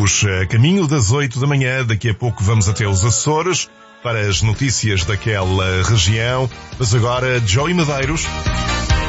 Estamos a caminho das 8 da manhã, daqui a pouco vamos até os Açores para as notícias daquela região. Mas agora, Joey Medeiros